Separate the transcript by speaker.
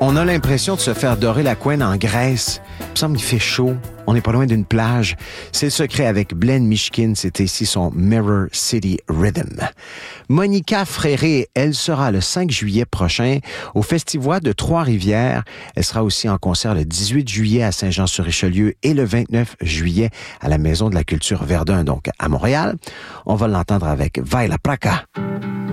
Speaker 1: On a l'impression de se faire dorer la couenne en Grèce. Il me semble qu'il fait chaud. On n'est pas loin d'une plage. C'est le secret avec Blaine Mishkin. C'était ici son Mirror City Rhythm. Monica Fréré, elle sera le 5 juillet prochain au Festivois de Trois-Rivières. Elle sera aussi en concert le 18 juillet à Saint-Jean-sur-Richelieu et le 29 juillet à la Maison de la Culture Verdun, donc à Montréal. On va l'entendre avec Vai la Praca.